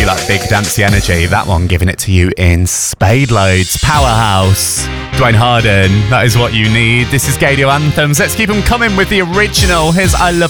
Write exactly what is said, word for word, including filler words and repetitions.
you like big dancey energy, that one giving it to you in spade loads. Powerhouse, Dwayne Harden, that is what you need. This is Gadio Anthems. Let's keep them coming with the original. Here's I Love